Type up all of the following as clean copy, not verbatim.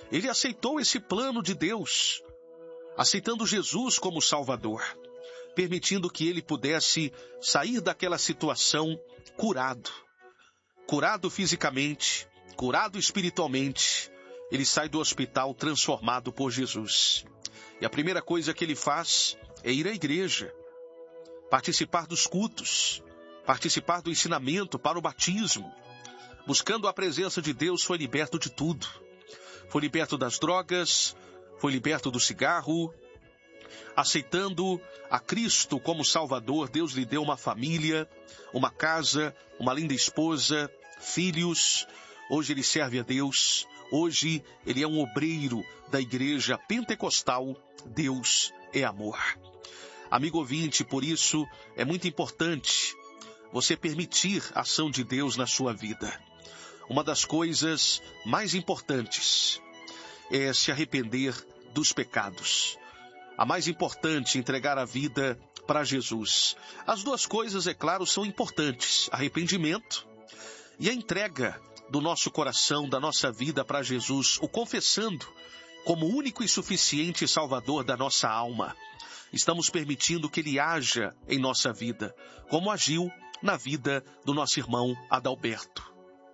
Ele aceitou esse plano de Deus, aceitando Jesus como Salvador, permitindo que ele pudesse sair daquela situação curado. Curado fisicamente, curado espiritualmente. Ele sai do hospital transformado por Jesus. E a primeira coisa que ele faz é ir à igreja, participar dos cultos, participar do ensinamento para o batismo. Buscando a presença de Deus, foi liberto de tudo. Foi liberto das drogas, foi liberto do cigarro. Aceitando a Cristo como Salvador, Deus lhe deu uma família, uma casa, uma linda esposa, filhos. Hoje ele serve a Deus. Hoje ele é um obreiro da igreja pentecostal. Deus é amor. Amigo ouvinte, por isso é muito importante você permitir a ação de Deus na sua vida. Uma das coisas mais importantes é se arrepender dos pecados. A mais importante, entregar a vida para Jesus. As duas coisas, é claro, são importantes. Arrependimento e a entrega do nosso coração, da nossa vida para Jesus, o confessando como único e suficiente Salvador da nossa alma. Estamos permitindo que Ele haja em nossa vida, como agiu na vida do nosso irmão Adalberto.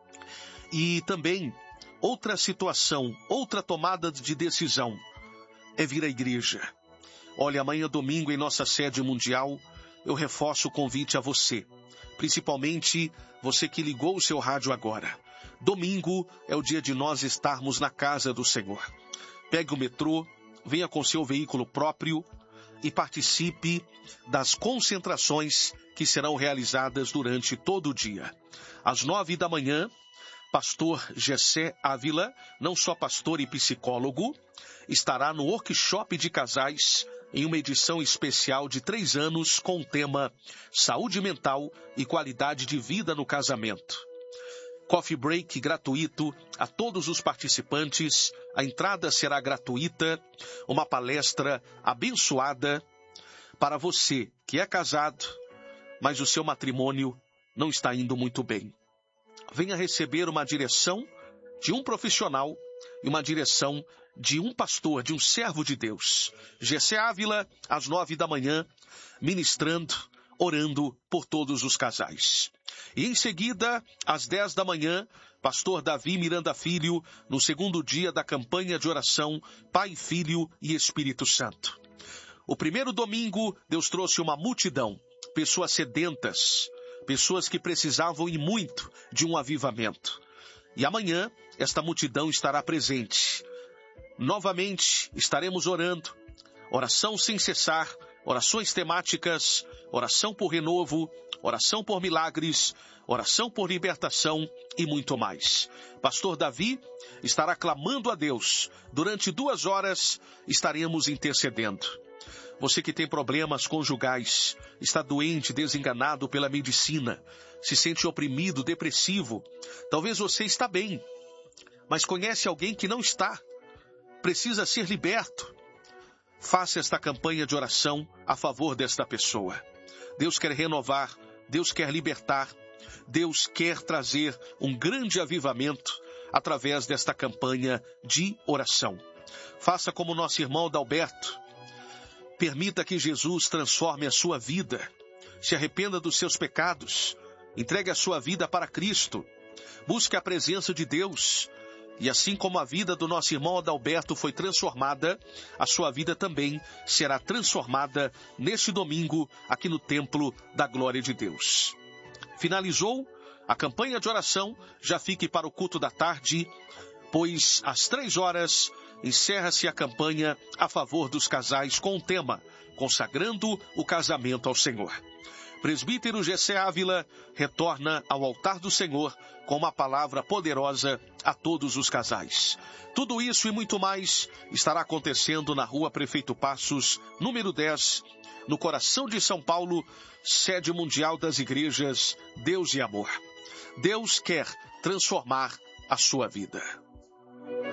E também, outra situação, outra tomada de decisão, é vir à igreja. Olha, amanhã domingo em nossa sede mundial, eu reforço o convite a você, principalmente você que ligou o seu rádio agora. Domingo é o dia de nós estarmos na casa do Senhor. Pegue o metrô, venha com seu veículo próprio e participe das concentrações que serão realizadas durante todo o dia. Às 9 da manhã, pastor Gessé Ávila, não só pastor e psicólogo, estará no workshop de casais em uma edição especial de 3 anos com o tema Saúde Mental e Qualidade de Vida no Casamento. Coffee break gratuito a todos os participantes, a entrada será gratuita, uma palestra abençoada para você que é casado, mas o seu matrimônio não está indo muito bem. Venha receber uma direção de um profissional e uma direção de um pastor, de um servo de Deus. Gessé Ávila, às 9 da manhã, ministrando, orando por todos os casais. E em seguida, às 10 da manhã, pastor Davi Miranda Filho, no segundo dia da campanha de oração Pai, Filho e Espírito Santo. O primeiro domingo, Deus trouxe uma multidão, pessoas sedentas, pessoas que precisavam e muito de um avivamento. E amanhã, esta multidão estará presente. Novamente, estaremos orando, oração sem cessar, orações temáticas, oração por renovo, oração por milagres, oração por libertação e muito mais. Pastor Davi estará clamando a Deus. Durante 2 horas estaremos intercedendo. Você que tem problemas conjugais, está doente, desenganado pela medicina, se sente oprimido, depressivo. Talvez você está bem, mas conhece alguém que não está. Precisa ser liberto. Faça esta campanha de oração a favor desta pessoa. Deus quer renovar, Deus quer libertar, Deus quer trazer um grande avivamento através desta campanha de oração. Faça como nosso irmão Adalberto. Permita que Jesus transforme a sua vida. Se arrependa dos seus pecados. Entregue a sua vida para Cristo. Busque a presença de Deus. E assim como a vida do nosso irmão Adalberto foi transformada, a sua vida também será transformada neste domingo aqui no Templo da Glória de Deus. Finalizou a campanha de oração, já fique para o culto da tarde, pois às 3 horas encerra-se a campanha a favor dos casais com o tema Consagrando o Casamento ao Senhor. Presbítero Gessé Ávila retorna ao altar do Senhor com uma palavra poderosa a todos os casais. Tudo isso e muito mais estará acontecendo na Rua Prefeito Passos, número 10, no coração de São Paulo, sede mundial das igrejas Deus e Amor. Deus quer transformar a sua vida.